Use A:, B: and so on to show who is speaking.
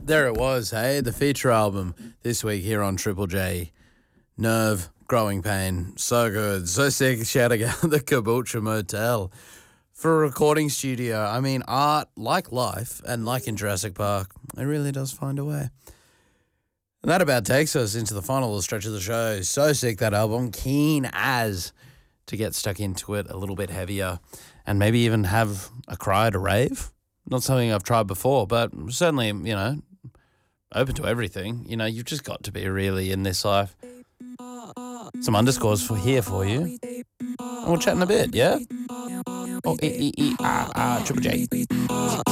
A: There it was, hey, the feature album this week here on Triple J. Nerve, Growing Pain, so good, so sick. Shouting out the Caboolture Motel for a recording studio. I mean, art, like life and like in Jurassic Park, it really does find a way. And that about takes us into the final stretch of the show. So sick, that album. Keen as to get stuck into it a little bit heavier and maybe even have a cry at a rave. Not something I've tried before, but certainly, you know, open to everything. You know, you've just got to be really in this life. Some underscores for you. And we'll chat in a bit, yeah? Triple J.